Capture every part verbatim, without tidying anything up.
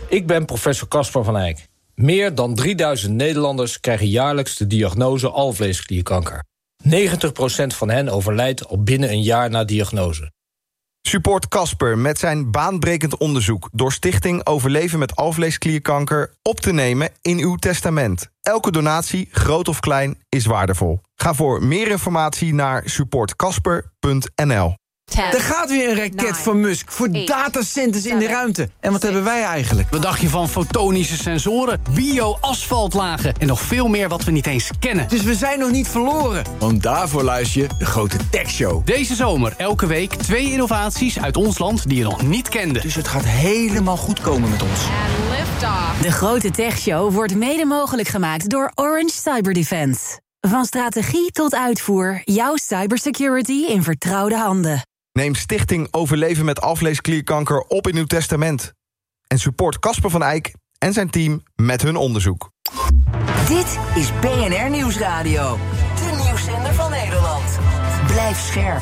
Ik ben professor Casper van Eyck. Meer dan drieduizend Nederlanders krijgen jaarlijks de diagnose alvleesklierkanker. negentig procent van hen overlijdt al binnen een jaar na diagnose. Support Casper met zijn baanbrekend onderzoek door Stichting Overleven met alvleesklierkanker op te nemen in uw testament. Elke donatie, groot of klein, is waardevol. Ga voor meer informatie naar support casper punt n l. Er gaat weer een raket van Musk voor datacenters in de ruimte. En wat hebben wij eigenlijk? Wat dacht je van fotonische sensoren, bio-asfaltlagen en nog veel meer wat we niet eens kennen? Dus we zijn nog niet verloren. Want daarvoor luister je de Grote Tech Show. Deze zomer elke week twee innovaties uit ons land die je nog niet kende. Dus het gaat helemaal goed komen met ons. De Grote Tech Show wordt mede mogelijk gemaakt door Orange Cyber Defense. Van strategie tot uitvoer, jouw cybersecurity in vertrouwde handen. Neem Stichting Overleven met alvleesklierkanker op in uw testament. En support Casper van Eyck en zijn team met hun onderzoek. Dit is B N R Nieuwsradio. De nieuwszender van Nederland. Blijf scherp.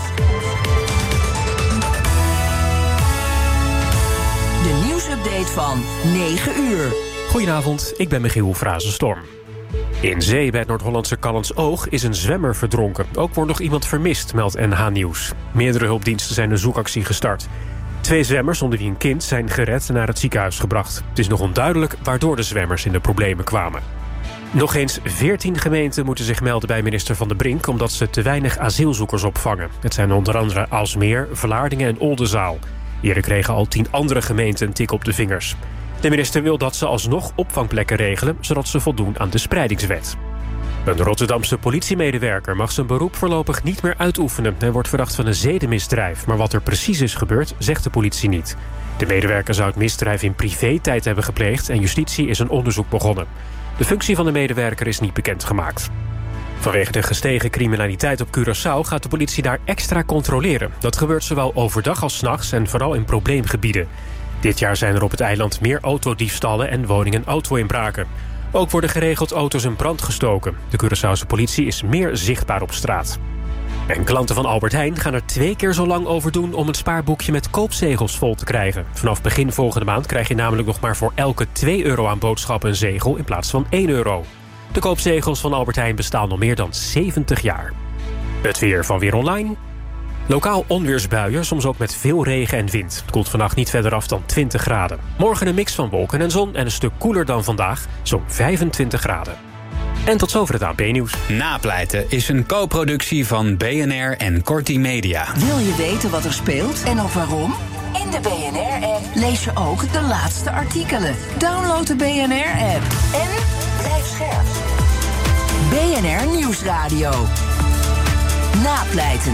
De nieuwsupdate van negen uur. Goedenavond, ik ben Michiel Frazenstorm. In zee bij het Noord-Hollandse Callantsoog is een zwemmer verdronken. Ook wordt nog iemand vermist, meldt N H Nieuws. Meerdere hulpdiensten zijn een zoekactie gestart. Twee zwemmers, onder wie een kind, zijn gered en naar het ziekenhuis gebracht. Het is nog onduidelijk waardoor de zwemmers in de problemen kwamen. Nog eens veertien gemeenten moeten zich melden bij minister Van der Brink, omdat ze te weinig asielzoekers opvangen. Het zijn onder andere Aalsmeer, Vlaardingen en Oldenzaal. Eerder kregen al tien andere gemeenten een tik op de vingers. De minister wil dat ze alsnog opvangplekken regelen, zodat ze voldoen aan de spreidingswet. Een Rotterdamse politiemedewerker mag zijn beroep voorlopig niet meer uitoefenen. Hij wordt verdacht van een zedenmisdrijf, maar wat er precies is gebeurd, zegt de politie niet. De medewerker zou het misdrijf in privé-tijd hebben gepleegd en justitie is een onderzoek begonnen. De functie van de medewerker is niet bekendgemaakt. Vanwege de gestegen criminaliteit op Curaçao gaat de politie daar extra controleren. Dat gebeurt zowel overdag als 's nachts en vooral in probleemgebieden. Dit jaar zijn er op het eiland meer autodiefstallen en woningen auto-inbraken. Ook worden geregeld auto's in brand gestoken. De Curaçaose politie is meer zichtbaar op straat. En klanten van Albert Heijn gaan er twee keer zo lang over doen om een spaarboekje met koopzegels vol te krijgen. Vanaf begin volgende maand krijg je namelijk nog maar voor elke twee euro aan boodschappen een zegel in plaats van één euro. De koopzegels van Albert Heijn bestaan al meer dan zeventig jaar. Het weer van Weer Online. Lokaal onweersbuien, soms ook met veel regen en wind. Het koelt vannacht niet verder af dan twintig graden. Morgen een mix van wolken en zon en een stuk koeler dan vandaag, zo'n vijfentwintig graden. En tot zover het A N P-nieuws. Napleiten is een co-productie van B N R en Corti Media. Wil je weten wat er speelt en ook waarom? In de B N R-app lees je ook de laatste artikelen. Download de B N R-app en blijf scherp. B N R Nieuwsradio. Napleiten.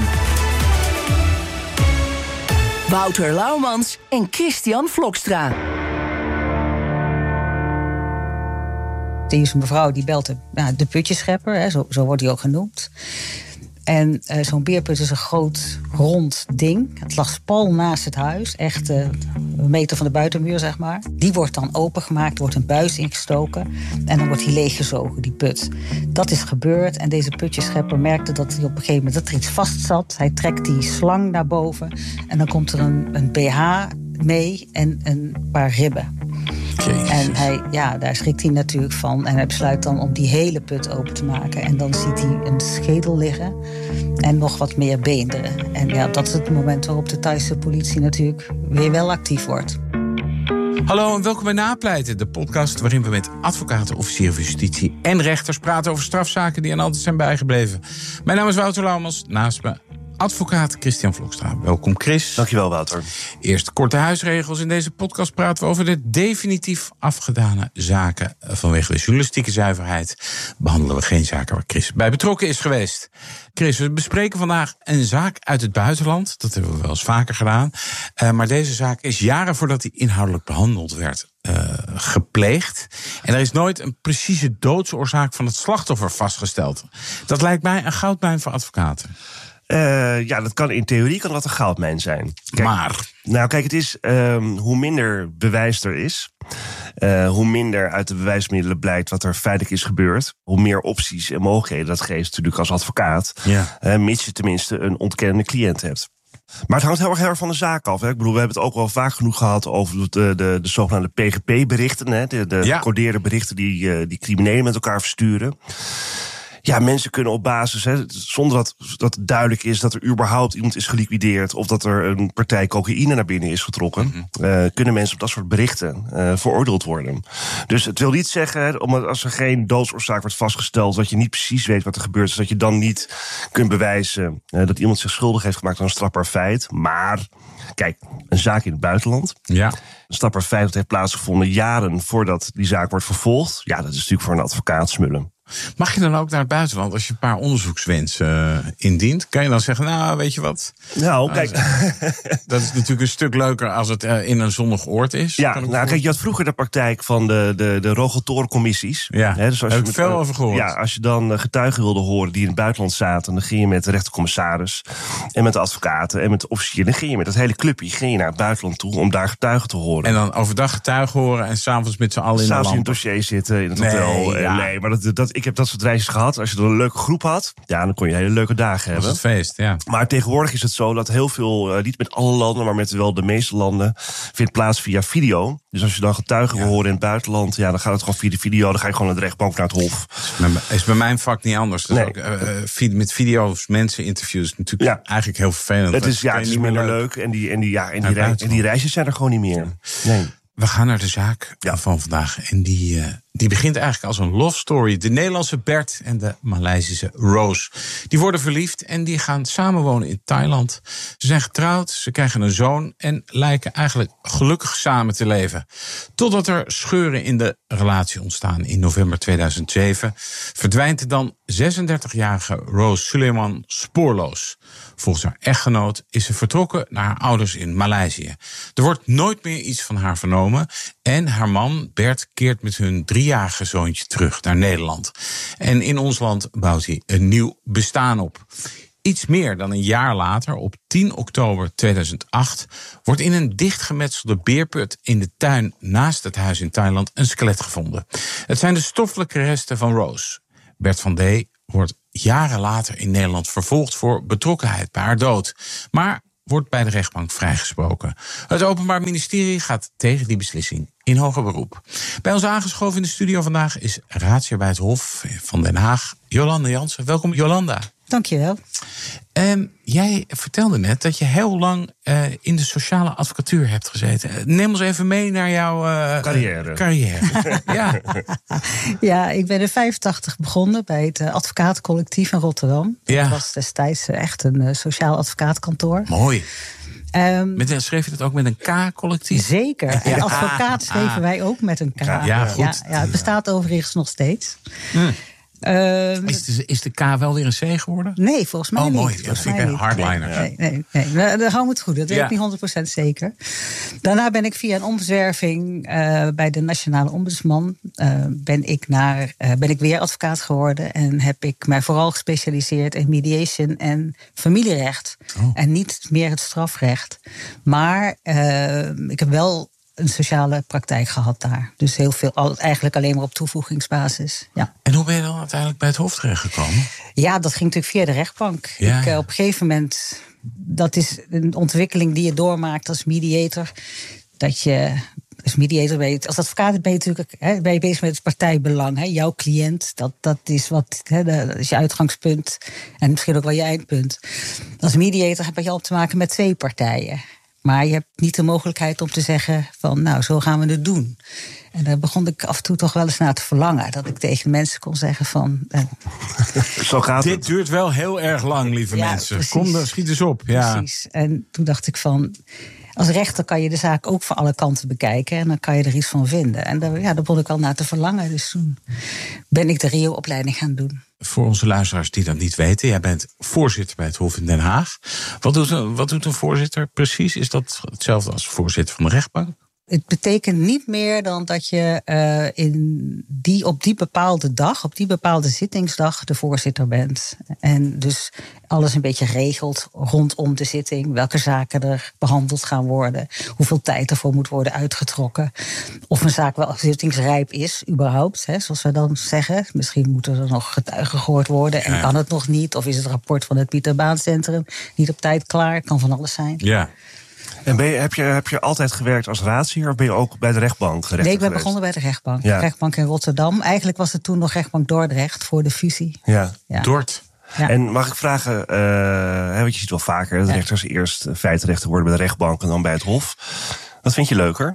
Wouter Laumans en Christian Vlokstra. Die is een mevrouw die belt de, nou, de putjeschepper, hè, zo, zo wordt hij ook genoemd. En uh, zo'n beerput is een groot, rond ding. Het lag pal naast het huis, echt uh, een meter van de buitenmuur, zeg maar. Die wordt dan opengemaakt, wordt een buis ingestoken en dan wordt die leeggezogen, die put. Dat is gebeurd en deze putjeschepper merkte dat hij op een gegeven moment dat er iets vast zat. Hij trekt die slang naar boven en dan komt er een, een B H mee en een paar ribben. Jezus. En hij, ja, daar schrikt hij natuurlijk van. En hij besluit dan om die hele put open te maken. En dan ziet hij een schedel liggen en nog wat meer beenderen. En ja, dat is het moment waarop de Thaise politie natuurlijk weer wel actief wordt. Hallo en welkom bij Napleiten, de podcast waarin we met advocaten, officieren van justitie en rechters praten over strafzaken die aan altijd zijn bijgebleven. Mijn naam is Wouter Laumans, naast me advocaat Christian Vlokstra. Welkom Chris. Dankjewel Wouter. Eerst korte huisregels. In deze podcast praten we over de definitief afgedane zaken. Vanwege de journalistieke zuiverheid behandelen we geen zaken waar Chris bij betrokken is geweest. Chris, we bespreken vandaag een zaak uit het buitenland. Dat hebben we wel eens vaker gedaan. Uh, maar deze zaak is jaren voordat die inhoudelijk behandeld werd Uh, gepleegd. En er is nooit een precieze doodsoorzaak van het slachtoffer vastgesteld. Dat lijkt mij een goudmijn voor advocaten. Uh, ja, dat kan in theorie kan dat een goudmijn zijn. Kijk, maar? Nou, kijk, het is um, hoe minder bewijs er is, uh, hoe minder uit de bewijsmiddelen blijkt wat er feitelijk is gebeurd, hoe meer opties en mogelijkheden dat geeft natuurlijk als advocaat, ja. uh, mits je tenminste een ontkennende cliënt hebt. Maar het hangt heel erg, heel erg van de zaak af. Hè. Ik bedoel, we hebben het ook wel vaak genoeg gehad over de, de, de zogenaamde P G P-berichten. Hè. De, de ja. gecodeerde berichten die, uh, die criminelen met elkaar versturen. Ja, mensen kunnen op basis, hè, zonder dat, dat het duidelijk is dat er überhaupt iemand is geliquideerd of dat er een partij cocaïne naar binnen is getrokken, mm-hmm. uh, kunnen mensen op dat soort berichten uh, veroordeeld worden. Dus het wil niet zeggen, hè, omdat als er geen doodsoorzaak wordt vastgesteld, dat je niet precies weet wat er gebeurt is, dat je dan niet kunt bewijzen uh, dat iemand zich schuldig heeft gemaakt aan een strafbaar feit. Maar kijk, een zaak in het buitenland. Ja. Een strafbaar feit dat heeft plaatsgevonden jaren voordat die zaak wordt vervolgd. Ja, dat is natuurlijk voor een advocaat smullen. Mag je dan ook naar het buitenland als je een paar onderzoekswensen uh, indient? Kan je dan zeggen, nou, weet je wat? Nou, kijk. Dat is natuurlijk een stuk leuker als het uh, in een zonnig oord is. Ja, nou, kijk, je had vroeger de praktijk van de, de, de Rogeltorencommissies. Ja, hè, dus als daar heb je ik veel over gehoord. Ja, als je dan getuigen wilde horen die in het buitenland zaten, dan ging je met de rechtercommissaris en met de advocaten en met de officier. Dan ging je met dat hele clubje ging je naar het buitenland toe om daar getuigen te horen. En dan overdag getuigen horen en s'avonds met z'n allen in de lamp. S'avonds in het dossier zitten in het hotel. Nee, ja. nee maar dat, dat, ik heb dat soort reisjes gehad. Als je dan een leuke groep had, ja, dan kon je hele leuke dagen hebben. Dat is het feest, ja. Maar tegenwoordig is het zo dat heel veel, uh, niet met alle landen, maar met wel de meeste landen, vindt plaats via video. Dus als je dan getuigen wil ja. horen in het buitenland, ja, dan gaat het gewoon via de video. Dan ga je gewoon naar de rechtbank, naar het hof. Is, is bij mijn vak niet anders. Dus nee. ook, uh, met video's, mensen interviews, natuurlijk ja. eigenlijk heel vervelend. Het is, ja, het is niet minder leuk. leuk. En die, en die, ja, en die, rei- en die reisjes zijn er gewoon niet meer. Nee. We gaan naar de zaak ja. van vandaag. En die, uh, die begint eigenlijk als een love story. De Nederlandse Bert en de Maleisische Rose. Die worden verliefd en die gaan samenwonen in Thailand. Ze zijn getrouwd, ze krijgen een zoon en lijken eigenlijk gelukkig samen te leven. Totdat er scheuren in de relatie ontstaan. In november tweeduizend zeven verdwijnt de dan zesendertigjarige Rose Suleiman spoorloos. Volgens haar echtgenoot is ze vertrokken naar haar ouders in Maleisië. Er wordt nooit meer iets van haar vernomen. En haar man Bert keert met hun driejarige zoontje terug naar Nederland. En in ons land bouwt hij een nieuw bestaan op. Iets meer dan een jaar later, op tien oktober tweeduizend acht... wordt in een dichtgemetselde beerput in de tuin naast het huis in Thailand een skelet gevonden. Het zijn de stoffelijke resten van Rose. Bert van D. wordt jaren later in Nederland vervolgd voor betrokkenheid bij haar dood. Maar wordt bij de rechtbank vrijgesproken. Het Openbaar Ministerie gaat tegen die beslissing in hoger beroep. Bij ons aangeschoven in de studio vandaag is raadsheer bij het Hof van Den Haag, Jolanda Jansen. Welkom, Jolanda. Dank je wel. Um, jij vertelde net dat je heel lang uh, in de sociale advocatuur hebt gezeten. Neem ons even mee naar jouw uh, carrière. carrière. ja. ja, ik ben in vijfentachtig begonnen bij het uh, advocatencollectief in Rotterdam. Ja. Dat was destijds uh, echt een uh, sociaal advocaatkantoor. Mooi. Um, met, schreef je dat ook met een K-collectief? Zeker. En ja. advocaat schreven ah. wij ook met een K. Ja, goed. Ja, ja, het bestaat overigens nog steeds. Hmm. Um, is, de, is de K wel weer een C geworden? Nee, volgens mij oh, niet. Oh, mooi. Dat vind ik een hardliner. Nee, nee, nee. nee. Dan hou het goed. Dat weet ik ja. niet honderd procent zeker. Daarna ben ik via een omzwerving uh, bij de Nationale Ombudsman... Uh, ben, ik naar, uh, ben ik weer advocaat geworden... en heb ik mij vooral gespecialiseerd in mediation en familierecht. Oh. En niet meer het strafrecht. Maar uh, ik heb wel... een sociale praktijk gehad daar. Dus heel veel, eigenlijk alleen maar op toevoegingsbasis. Ja. En hoe ben je dan uiteindelijk bij het Hof terechtgekomen? Ja, dat ging natuurlijk via de rechtbank. Ja, ik, ja. op een gegeven moment, dat is een ontwikkeling die je doormaakt als mediator. Dat je, als mediator ben je, als advocaat ben je natuurlijk hè, ben je bezig met het partijbelang. Hè, jouw cliënt, dat, dat is wat, hè, dat is je uitgangspunt. En misschien ook wel je eindpunt. Als mediator heb je al te maken met twee partijen. Maar je hebt niet de mogelijkheid om te zeggen van, nou, zo gaan we het doen. En daar begon ik af en toe toch wel eens naar te verlangen. Dat ik tegen mensen kon zeggen van... Eh, zo gaat Dit het. duurt wel heel erg lang, lieve ja, mensen. Precies. Kom, dan schiet eens op. Ja. Precies. En toen dacht ik van... als rechter kan je de zaak ook van alle kanten bekijken... en dan kan je er iets van vinden. En daar, ja, daar begon ik al naar te verlangen. Dus toen ben ik de R I O-opleiding gaan doen. Voor onze luisteraars die dat niet weten... jij bent voorzitter bij het Hof in Den Haag. Wat doet een, wat doet een voorzitter precies? Is dat hetzelfde als voorzitter van de rechtbank? het betekent niet meer dan dat je uh, in die, op die bepaalde dag, op die bepaalde zittingsdag, de voorzitter bent. En dus alles een beetje regelt rondom de zitting. Welke zaken er behandeld gaan worden. Hoeveel tijd ervoor moet worden uitgetrokken. Of een zaak wel zittingsrijp is, überhaupt. Hè, zoals we dan zeggen. Misschien moeten er nog getuigen gehoord worden. En ja. kan het nog niet. Of is het rapport van het Pieter Baan Centrum niet op tijd klaar. Kan van alles zijn. Ja. En ben je, heb, je, heb je altijd gewerkt als raadsheer of ben je ook bij de rechtbank gerecht? Nee, ik ben geweest? begonnen bij de rechtbank. Ja. De rechtbank in Rotterdam. Eigenlijk was het toen nog rechtbank Dordrecht voor de fusie. Ja, ja. Dort. Ja. En mag ik vragen, uh, want je ziet wel vaker dat ja. rechters eerst feitenrechter worden bij de rechtbank en dan bij het hof. Wat vind je leuker?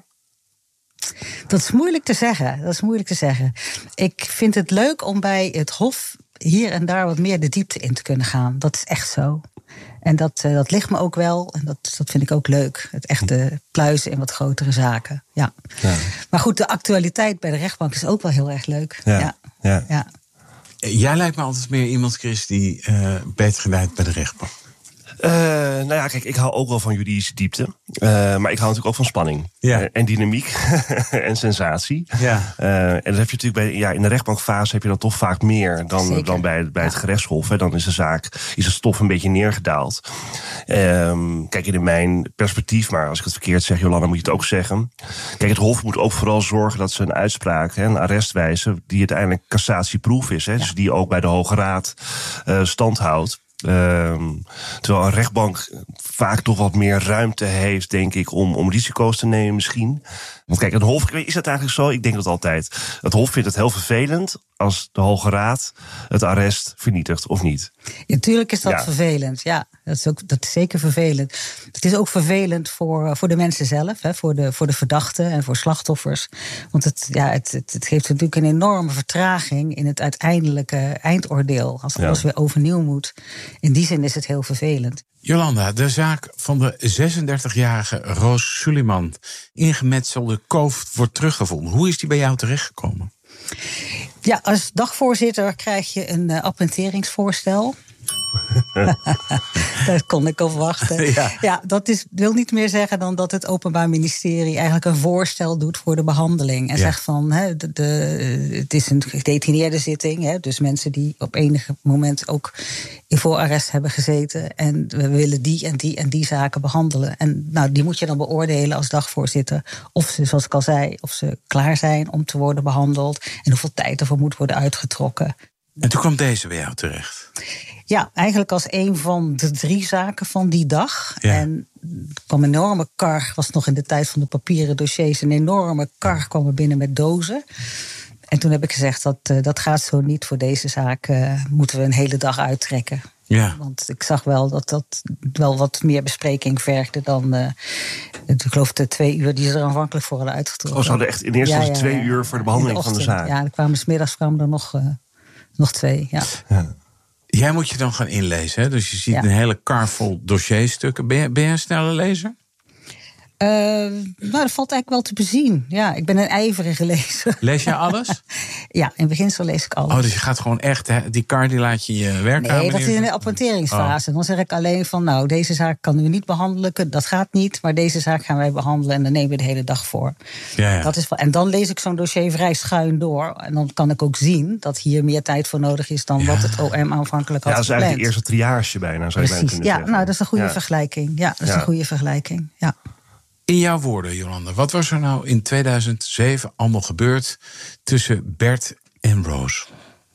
Dat is moeilijk te zeggen. Dat is moeilijk te zeggen. Ik vind het leuk om bij het hof hier en daar wat meer de diepte in te kunnen gaan. Dat is echt zo. En dat, uh, dat ligt me ook wel. En dat, dat vind ik ook leuk. Het echte pluizen in wat grotere zaken. Ja. Ja. Maar goed, de actualiteit bij de rechtbank is ook wel heel erg leuk. Ja. Ja. Ja. Ja. Jij lijkt me altijd meer iemand, Chris, die uh, beter gedijt bij de rechtbank. Uh, nou ja, kijk, ik hou ook wel van juridische diepte. Uh, maar ik hou natuurlijk ook van spanning. Ja. Uh, en dynamiek. en sensatie. Ja. Uh, en dat heb je natuurlijk bij, ja, in de rechtbankfase heb je dat toch vaak meer dan, dan bij, bij het gerechtshof. Hè. Dan is de zaak, is het stof een beetje neergedaald. Um, kijk, in mijn perspectief, maar als ik het verkeerd zeg, Jolanda, moet je het ook zeggen. Kijk, het hof moet ook vooral zorgen dat ze een uitspraak, hè, een arrestwijze, die uiteindelijk cassatieproof is. Hè, ja. Dus die ook bij de Hoge Raad uh, stand houdt. Um, terwijl een rechtbank vaak toch wat meer ruimte heeft, denk ik, om, om risico's te nemen misschien. Want kijk, het Hof, is dat eigenlijk zo? Ik denk dat altijd. Het Hof vindt het heel vervelend als de Hoge Raad het arrest vernietigt, of niet? Natuurlijk is dat ja. vervelend, ja. Dat is, ook, dat is zeker vervelend. Het is ook vervelend voor, voor de mensen zelf, hè, voor, de, voor de verdachten en voor slachtoffers. Want het, ja, het, het, het geeft natuurlijk een enorme vertraging in het uiteindelijke eindoordeel. Als alles ja. weer overnieuw moet. In die zin is het heel vervelend. Jolanda, de zaak van de zesendertigjarige Roos Suliman, ingemetselde koof, wordt teruggevonden. Hoe is die bij jou terechtgekomen? Ja, als dagvoorzitter krijg je een uh, appenteringsvoorstel. Daar kon ik op wachten. Ja, ja dat is, wil niet meer zeggen dan dat het Openbaar Ministerie eigenlijk een voorstel doet voor de behandeling. En ja. zegt van, he, de, de, het is een gedetineerde zitting. He, dus mensen die op enig moment ook in voorarrest hebben gezeten. En we willen die en die en die zaken behandelen. En nou, die moet je dan beoordelen als dagvoorzitter. Of ze, zoals ik al zei, of ze klaar zijn om te worden behandeld. En hoeveel tijd ervoor moet worden uitgetrokken. En toen kwam deze bij jou terecht? Ja, eigenlijk als een van de drie zaken van die dag. Ja. En er kwam een enorme kar, was nog in de tijd van de papieren dossiers, een enorme kar kwam er binnen met dozen. En toen heb ik gezegd, dat, uh, dat gaat zo niet. Voor deze zaak uh, moeten we een hele dag uittrekken. Ja. Want ik zag wel dat dat wel wat meer bespreking vergde dan, uh, ik geloof de twee uur die ze er aanvankelijk voor hadden uitgetrokken. Oh, ze hadden echt in eerste instantie ja, ja, ja, twee uur voor de behandeling de van de zaak. Ja, er kwamen 's middags kwamen er nog, uh, nog twee, ja. ja. Jij moet je dan gaan inlezen, hè? Dus je ziet ja. een hele kar vol dossierstukken. Ben je, ben je een snelle lezer? Uh, nou, dat valt eigenlijk wel te bezien. Ja, ik ben een ijverige lezer. Lees jij alles? Ja, in beginsel lees ik alles. Oh, dus je gaat gewoon echt, hè, die kar die laat je je werkkamer. Nee, dat is in de appointeringsfase. Oh. Dan zeg ik alleen van, nou, deze zaak kan u niet behandelen. Dat gaat niet, maar deze zaak gaan wij behandelen. En dan nemen we de hele dag voor. Ja, ja. Dat is, en dan lees ik zo'n dossier vrij schuin door. En dan kan ik ook zien dat hier meer tijd voor nodig is dan ja. wat het O M aanvankelijk had. Ja, dat is eigenlijk de eerste triage bijna, zou je bijna kunnen ja, zeggen. Nou, dat is een goede ja. vergelijking. Ja, dat is ja. een goede vergelijking. Ja. In jouw woorden, Jolanda, wat was er nou in tweeduizend zeven allemaal gebeurd tussen Bert en Roos?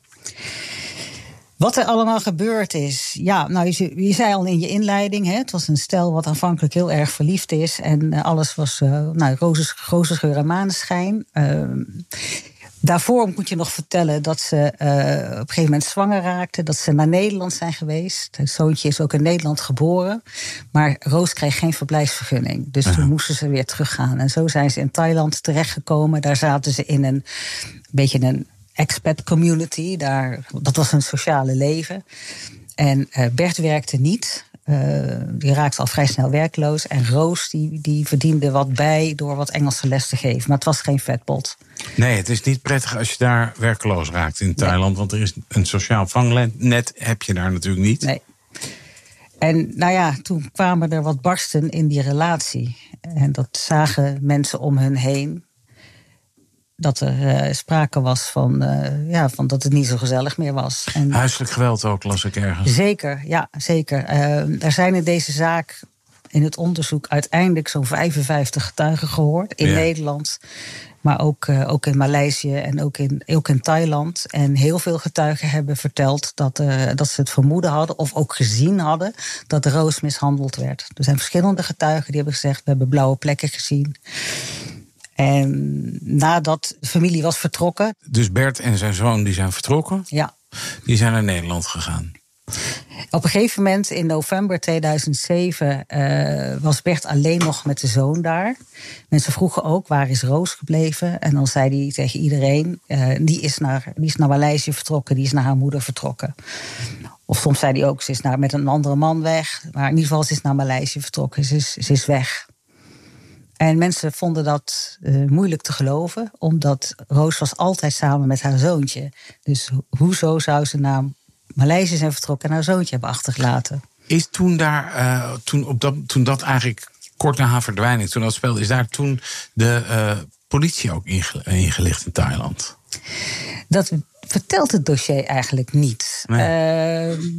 Wat er allemaal gebeurd is? Ja, nou, je, je zei al in je inleiding, hè, het was een stel wat aanvankelijk heel erg verliefd is. En uh, alles was uh, nou, rozengeur en maneschijn. Uh, Daarvoor moet je nog vertellen dat ze uh, op een gegeven moment zwanger raakte. Dat ze naar Nederland zijn geweest. Het zoontje is ook in Nederland geboren. Maar Roos kreeg geen verblijfsvergunning. Dus uh-huh. toen moesten ze weer teruggaan. En zo zijn ze in Thailand terechtgekomen. Daar zaten ze in een beetje een expat community. Daar, dat was hun sociale leven. En uh, Bert werkte niet. Uh, die raakte al vrij snel werkloos. En Roos die, die verdiende wat bij door wat Engelse les te geven. Maar het was geen vetpot. Nee, het is niet prettig als je daar werkloos raakt in Thailand. Nee. Want er is een sociaal vangnet, heb je daar natuurlijk niet. Nee. En nou ja, toen kwamen er wat barsten in die relatie. En dat zagen mensen om hun heen. Dat er uh, sprake was van, uh, ja, van dat het niet zo gezellig meer was. En huiselijk geweld ook, las ik ergens. Zeker, ja, zeker. Uh, er zijn in deze zaak in het onderzoek uiteindelijk zo'n vijfenvijftig getuigen gehoord in ja. Nederland. Maar ook, uh, ook in Maleisië en ook in, ook in Thailand. En heel veel getuigen hebben verteld dat, uh, dat ze het vermoeden hadden of ook gezien hadden dat Roos mishandeld werd. Er zijn verschillende getuigen die hebben gezegd, we hebben blauwe plekken gezien. En nadat de familie was vertrokken. Dus Bert en zijn zoon die zijn vertrokken? Ja. Die zijn naar Nederland gegaan? Op een gegeven moment in november tweeduizend zeven uh, was Bert alleen nog met de zoon daar. Mensen vroegen ook, waar is Roos gebleven? En dan zei hij tegen iedereen, uh, die, is naar, die is naar Maleisië vertrokken, die is naar haar moeder vertrokken. Of soms zei hij ook, ze is naar, met een andere man weg. Maar in ieder geval, ze is naar Maleisië vertrokken, ze is, ze is weg. En mensen vonden dat uh, moeilijk te geloven, omdat Roos was altijd samen met haar zoontje. Dus ho- hoezo zou ze naar Maleisië zijn vertrokken en haar zoontje hebben achtergelaten? Is toen daar, uh, toen, op dat, toen dat eigenlijk kort na haar verdwijning, toen dat speelde, is daar toen de uh, politie ook inge- ingelicht in Thailand? Dat vertelt het dossier eigenlijk niet. Nee. Uh,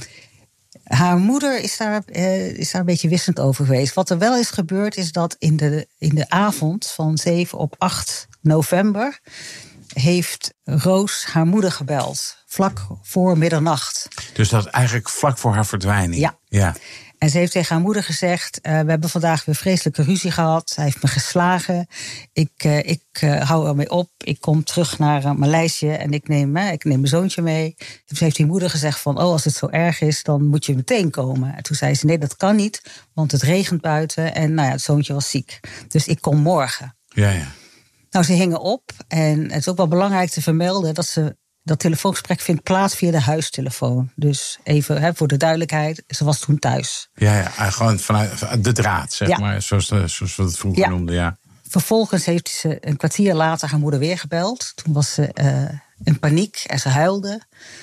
Haar moeder is daar, uh, is daar een beetje wissend over geweest. Wat er wel is gebeurd is dat in de, in de avond van zeven op acht november... heeft Roos haar moeder gebeld, vlak voor middernacht. Dus dat eigenlijk vlak voor haar verdwijning? Ja. ja. En ze heeft tegen haar moeder gezegd, uh, we hebben vandaag weer vreselijke ruzie gehad. Hij heeft me geslagen. Ik, uh, ik uh, hou ermee op. Ik kom terug naar uh, Maleisië en ik neem, uh, ik neem mijn zoontje mee. Dus heeft die moeder gezegd van, oh, als het zo erg is, dan moet je meteen komen. En toen zei ze, nee, dat kan niet, want het regent buiten en nou ja, het zoontje was ziek. Dus ik kom morgen. Ja, ja. Nou, ze hingen op en het is ook wel belangrijk te vermelden dat ze... Dat telefoongesprek vindt plaats via de huistelefoon. Dus even hè, voor de duidelijkheid, ze was toen thuis. Ja, ja, gewoon vanuit de draad, zeg ja. maar, zoals, de, zoals we het vroeger ja. noemden. Ja. Vervolgens heeft ze een kwartier later haar moeder weer gebeld. Toen was ze uh, in paniek en ze huilde.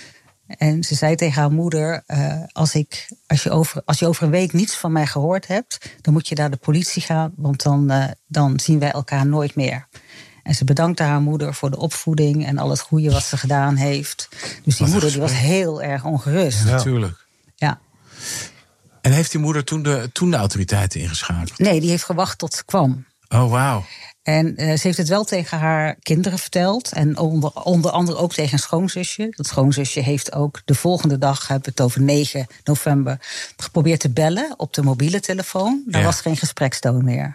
En ze zei tegen haar moeder, uh, als, ik, als, je over, als je over een week niets van mij gehoord hebt, dan moet je naar de politie gaan, want dan, uh, dan zien wij elkaar nooit meer. En ze bedankte haar moeder voor de opvoeding en al het goede wat ze gedaan heeft. Dus die wat moeder die was heel erg ongerust. Ja, natuurlijk. Ja. En heeft die moeder toen de, toen de autoriteiten ingeschakeld? Nee, die heeft gewacht tot ze kwam. Oh, wauw. En uh, ze heeft het wel tegen haar kinderen verteld. En onder, onder andere ook tegen een schoonzusje. Dat schoonzusje heeft ook de volgende dag, hebben we het over negen november... geprobeerd te bellen op de mobiele telefoon. Daar ja. was geen gesprekstoon meer.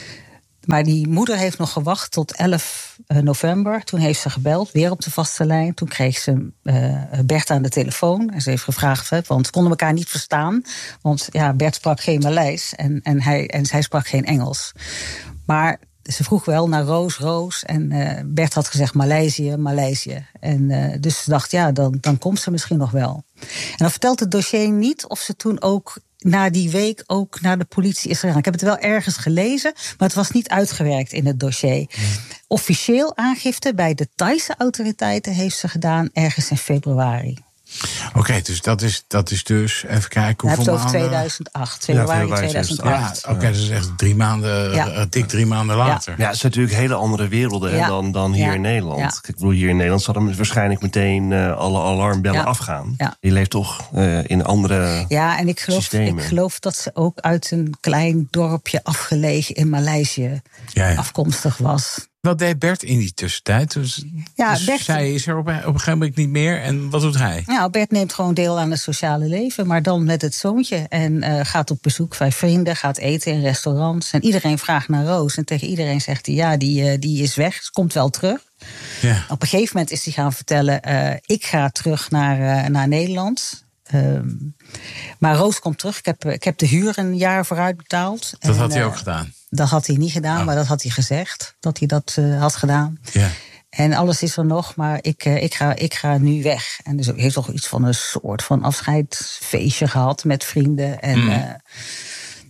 Maar die moeder heeft nog gewacht tot elf november. Toen heeft ze gebeld, weer op de vaste lijn. Toen kreeg ze uh, Bert aan de telefoon. En ze heeft gevraagd, want ze konden elkaar niet verstaan. Want ja, Bert sprak geen Maleis en, en, hij, en zij sprak geen Engels. Maar ze vroeg wel naar Roos, Roos. En uh, Bert had gezegd Maleisië, Maleisië. En uh, dus ze dacht, ja, dan, dan komt ze misschien nog wel. En dan vertelt het dossier niet of ze toen ook na die week ook naar de politie is gegaan. Ik heb het wel ergens gelezen, maar het was niet uitgewerkt in het dossier. Nee. Officieel aangifte bij de Thaise autoriteiten heeft ze gedaan ergens in februari. Oké, okay, dus dat is, dat is dus, even kijken hoeveel maanden... over tweeduizend acht, februari ja, tweeduizend acht. Ja, oké, okay, dat is echt drie maanden, ja. dik drie maanden later. Ja, ja, het zijn natuurlijk hele andere werelden ja. dan, dan hier ja. in Nederland. Ja. Ik bedoel, hier in Nederland zouden waarschijnlijk meteen uh, alle alarmbellen ja. afgaan. Ja. Je leeft toch uh, in andere Ja, en ik geloof, systemen. ik geloof dat ze ook uit een klein dorpje afgelegen in Maleisië ja, ja. afkomstig was. Wat deed Bert in die tussentijd? Dus, ja, dus Bert, zij is er op, op een gegeven moment niet meer. En wat doet hij? Nou, Bert neemt gewoon deel aan het sociale leven, maar dan met het zoontje. En uh, gaat op bezoek bij vrienden, gaat eten in restaurants. En iedereen vraagt naar Roos. En tegen iedereen zegt hij, ja, die, uh, die is weg. Ze komt wel terug. Ja. Op een gegeven moment is hij gaan vertellen, uh, ik ga terug naar, uh, naar Nederland. Um, maar Roos komt terug. Ik heb, ik heb de huur een jaar vooruit betaald. Dat en, had hij uh, ook gedaan? Dat had hij niet gedaan, oh. maar dat had hij gezegd. Dat hij dat uh, had gedaan. Ja. En alles is er nog, maar ik, uh, ik, ga, ik ga nu weg. En dus hij heeft toch iets van een soort van afscheidsfeestje gehad met vrienden. En, mm. uh,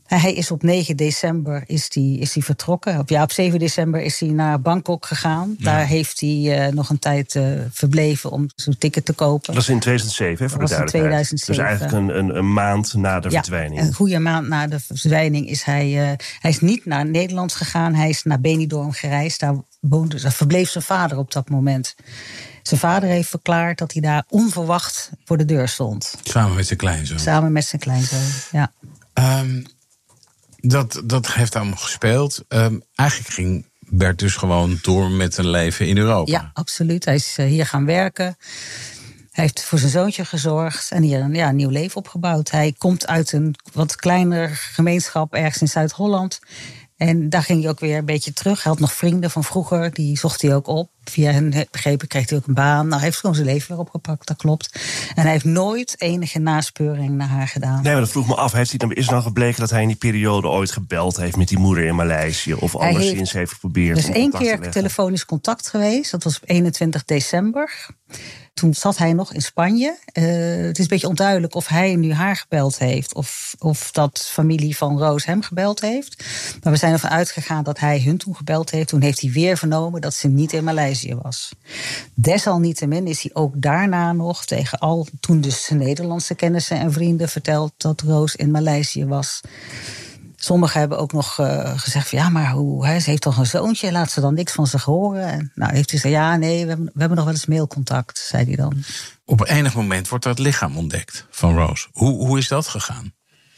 Hij is op negen december is die, is die vertrokken. Op, ja, op zeven december is hij naar Bangkok gegaan. Ja. Daar heeft hij uh, nog een tijd uh, verbleven om zijn ticket te kopen. Dat is in tweeduizend zeven, hè, voor de duidelijkheid. tweeduizend zeven. Dus eigenlijk een, een, een maand na de ja, verdwijning. Een goede maand na de verdwijning is hij... Uh, hij is niet naar Nederland gegaan. Hij is naar Benidorm gereisd. Daar, woonde, daar verbleef zijn vader op dat moment. Zijn vader heeft verklaard dat hij daar onverwacht voor de deur stond. Samen met zijn kleinzoon. Samen met zijn kleinzoon, ja. Um, dat, dat heeft allemaal gespeeld. Um, eigenlijk ging Bert dus gewoon door met een leven in Europa. Ja, absoluut. Hij is hier gaan werken. Hij heeft voor zijn zoontje gezorgd en hier een, ja, een nieuw leven opgebouwd. Hij komt uit een wat kleinere gemeenschap ergens in Zuid-Holland. En daar ging hij ook weer een beetje terug. Hij had nog vrienden van vroeger, die zocht hij ook op. Via hen begrepen kreeg hij ook een baan. Nou, hij heeft gewoon zijn leven weer opgepakt, dat klopt. En hij heeft nooit enige naspeuring naar haar gedaan. Nee, maar dat vroeg me af. Heeft hij dan, is er dan gebleken dat hij in die periode ooit gebeld heeft met die moeder in Maleisië? Of anderszins heeft, heeft geprobeerd? Er is één keer telefonisch contact geweest. Dat was op eenentwintig december. Toen zat hij nog in Spanje. Uh, het is een beetje onduidelijk of hij nu haar gebeld heeft. Of, of dat familie van Roos hem gebeld heeft. Maar we zijn ervan uitgegaan dat hij hun toen gebeld heeft. Toen heeft hij weer vernomen dat ze niet in Maleisië was. Desalniettemin is hij ook daarna nog tegen al toen dus zijn Nederlandse kennissen en vrienden verteld dat Roos in Maleisië was. Sommigen hebben ook nog uh, gezegd van ja, maar hoe, hè, ze heeft toch een zoontje, laat ze dan niks van zich horen. En nou heeft hij gezegd, ja, nee, we hebben, we hebben nog wel eens mailcontact, zei hij dan. Op enig moment wordt dat lichaam ontdekt van Roos. Hoe, hoe is dat gegaan?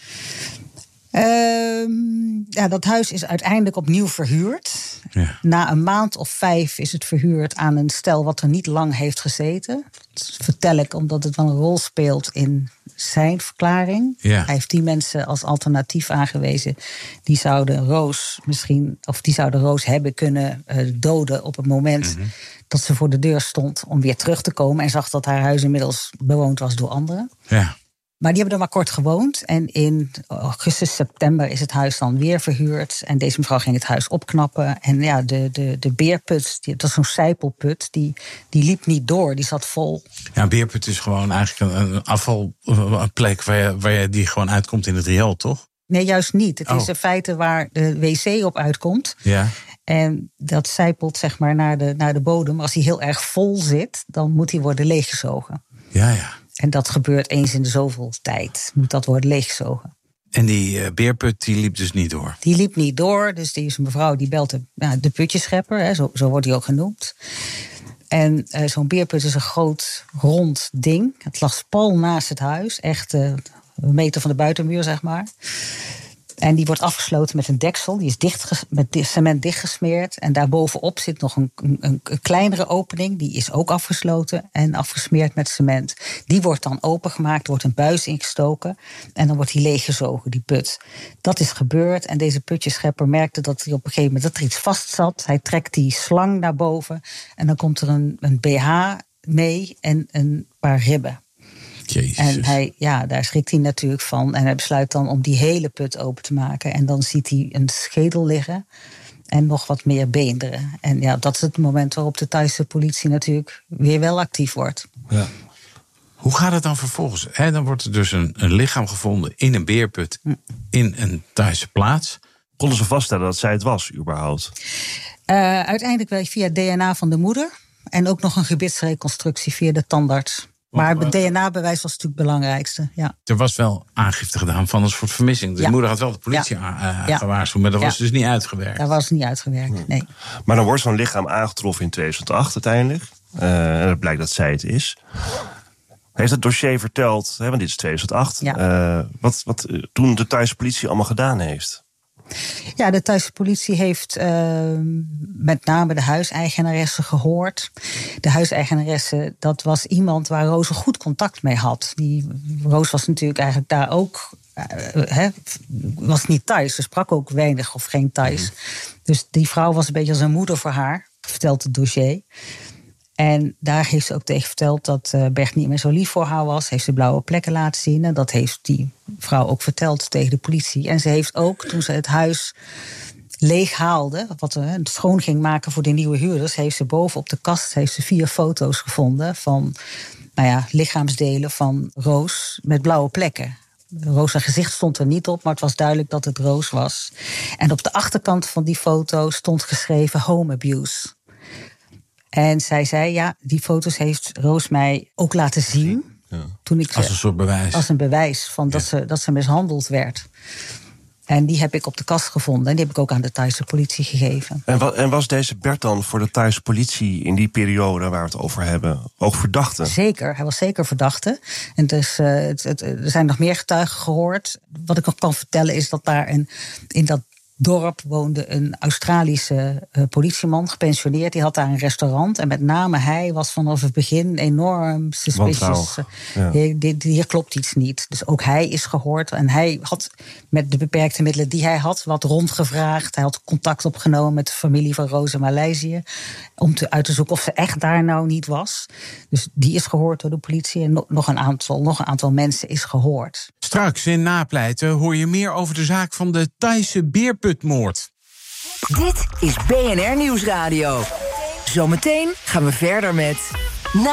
Uh, ja, dat huis is uiteindelijk opnieuw verhuurd. Ja. Na een maand of vijf is het verhuurd aan een stel wat er niet lang heeft gezeten. Dat vertel ik omdat het wel een rol speelt in zijn verklaring. Ja. Hij heeft die mensen als alternatief aangewezen. Die zouden Roos misschien, of die zouden Roos hebben kunnen uh, doden op het moment mm-hmm. dat ze voor de deur stond om weer terug te komen en zag dat haar huis inmiddels bewoond was door anderen. Ja. Maar die hebben er maar kort gewoond. En in augustus, september is het huis dan weer verhuurd. En deze mevrouw ging het huis opknappen. En ja, de, de, de beerput, die, dat is zo'n sijpelput, die, die liep niet door. Die zat vol. Ja, een beerput is gewoon eigenlijk een, een afvalplek waar je, waar je die gewoon uitkomt in het riool, toch? Nee, juist niet. Het oh. is in feite waar de wc op uitkomt. Ja. En dat sijpelt zeg maar naar de, naar de bodem. Als die heel erg vol zit, dan moet die worden leeggezogen. Ja, ja. En dat gebeurt eens in de zoveel tijd. Moet dat worden leeggezogen. En die uh, beerput die liep dus niet door? Die liep niet door. Dus die is een mevrouw die belt de, ja, de putjeschepper. Hè, zo, zo wordt die ook genoemd. En uh, zo'n beerput is een groot rond ding. Het lag pal naast het huis. Echt uh, een meter van de buitenmuur, zeg maar. En die wordt afgesloten met een deksel. Die is dicht, met cement dichtgesmeerd. En daarbovenop zit nog een, een, een kleinere opening. Die is ook afgesloten en afgesmeerd met cement. Die wordt dan opengemaakt, wordt een buis ingestoken. En dan wordt die leeggezogen, die put. Dat is gebeurd. En deze putjeschepper merkte dat hij op een gegeven moment dat er iets vast zat. Hij trekt die slang naar boven. En dan komt er een, een B H mee en een paar ribben. Jezus. En hij, ja, daar schrikt hij natuurlijk van. En hij besluit dan om die hele put open te maken. En dan ziet hij een schedel liggen en nog wat meer beenderen. En ja, dat is het moment waarop de Thaise politie natuurlijk weer wel actief wordt. Ja. Hoe gaat het dan vervolgens? He, dan wordt er dus een, een lichaam gevonden in een beerput in een Thaise plaats. Konden ze vaststellen dat zij het was, überhaupt? Uh, uiteindelijk wel via D N A van de moeder. En ook nog een gebitsreconstructie via de tandarts. Maar het D N A-bewijs was natuurlijk het belangrijkste. Ja. Er was wel aangifte gedaan van een soort vermissing. De ja. moeder had wel de politie ja. uh, gewaarschuwd, maar dat ja. was dus niet uitgewerkt. Dat was niet uitgewerkt, nee. Maar dan wordt zo'n lichaam aangetroffen in tweeduizend acht uiteindelijk. Uh, en het blijkt dat zij het is. Heeft het dossier verteld, hè, want dit is tweeduizend acht... Ja. Uh, wat, wat uh, toen de Thaise politie allemaal gedaan heeft? Ja, de Thaise politie heeft uh, met name de huiseigenaresse gehoord. De huiseigenaresse, dat was iemand waar Roos een goed contact mee had. Die, Roos was natuurlijk eigenlijk daar ook, uh, he, was niet Thais. Ze sprak ook weinig of geen Thais. Mm. Dus die vrouw was een beetje als een moeder voor haar, vertelt het dossier. En daar heeft ze ook tegen verteld dat uh, Bert niet meer zo lief voor haar was. Heeft ze blauwe plekken laten zien. En dat heeft die vrouw ook verteld tegen de politie. En ze heeft ook, toen ze het huis leeg haalde, wat uh, schoon ging maken voor de nieuwe huurders, heeft ze boven op de kast heeft ze vier foto's gevonden van nou ja, lichaamsdelen van Roos met blauwe plekken. Roos haar gezicht stond er niet op, maar het was duidelijk dat het Roos was. En op de achterkant van die foto stond geschreven home abuse. En zij zei, ja, die foto's heeft Roos mij ook laten zien. Ja. Toen ik, als een soort bewijs. Als een bewijs van dat, ja. ze, dat ze mishandeld werd. En die heb ik op de kast gevonden. En die heb ik ook aan de Thaise politie gegeven. En, wa- en was deze Bert dan voor de Thaise politie in die periode waar we het over hebben ook verdachte? Zeker, hij was zeker verdachte. En dus, uh, het, het, er zijn nog meer getuigen gehoord. Wat ik nog kan vertellen is dat daar een, in dat dorp woonde een Australische uh, politieman, gepensioneerd. Die had daar een restaurant. En met name hij was vanaf het begin enorm suspicious. Ja. Hier, hier klopt iets niet. Dus ook hij is gehoord. En hij had met de beperkte middelen die hij had wat rondgevraagd. Hij had contact opgenomen met de familie van Roos in Maleisië. Om te, uit te zoeken of ze echt daar nou niet was. Dus die is gehoord door de politie. En nog een aantal, nog een aantal mensen is gehoord. Straks in Napleiten hoor je meer over de zaak van de Thaise beerputmoord. Dit is B N R Nieuwsradio. Zometeen gaan we verder met